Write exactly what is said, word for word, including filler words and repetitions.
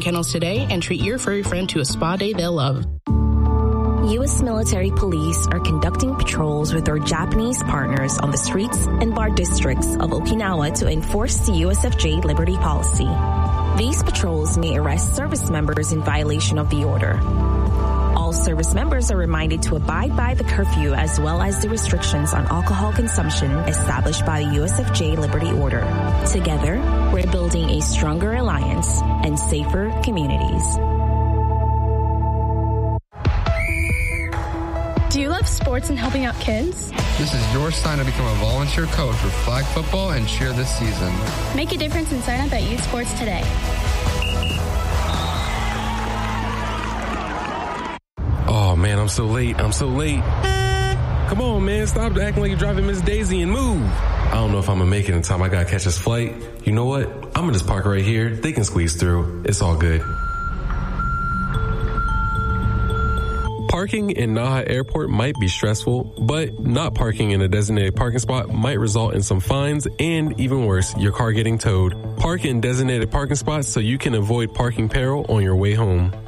Kennels today and treat your furry friend to a spa day they'll love. U S military police are conducting patrols with their Japanese partners on the streets and bar districts of Okinawa to enforce the U S F J Liberty policy. These patrols may arrest service members in violation of the order. All service members are reminded to abide by the curfew as well as the restrictions on alcohol consumption established by the U S F J Liberty Order. Together, we're building a stronger alliance and safer communities. Do you love sports and helping out kids? This is your sign to become a volunteer coach for flag football and cheer this season. Make a difference and sign up at Youth Sports today. Oh, man, I'm so late. I'm so late. Come on, man. Stop acting like you're driving Miss Daisy and move. I don't know if I'm going to make it in time. I got to catch this flight. You know what? I'm going to just park right here. They can squeeze through. It's all good. Parking in Naha Airport might be stressful, but not parking in a designated parking spot might result in some fines and, even worse, your car getting towed. Park in designated parking spots so you can avoid parking peril on your way home.